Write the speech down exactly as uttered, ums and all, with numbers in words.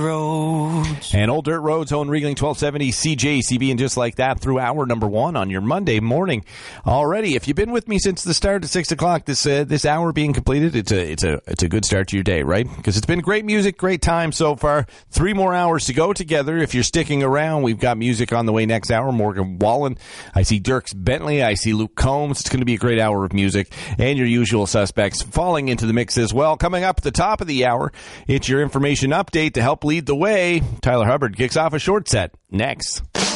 Roads. And Old Dirt Roads, Owen Riegling, twelve seventy C J C B, and just like that through hour number one on your Monday morning. Already, if you've been with me since the start at six o'clock, this uh, this hour being completed, it's a it's a it's a good start to your day, right? Because it's been great music, great time so far. Three more hours to go together. If you're sticking around, we've got music on the way next hour. Morgan Wallen, I see Dirks Bentley, I see Luke Combs. It's going to be a great hour of music, and your usual suspects falling into the mix as well. Coming up at the top of the hour, it's your information update to help lead the way. Tyler Hubbard kicks off a short set next.